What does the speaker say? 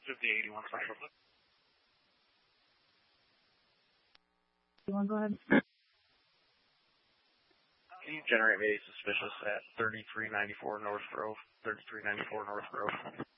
5081 Central. You want to go ahead? Can you generate me a suspicious at 3394 North Grove? 3394 North Grove.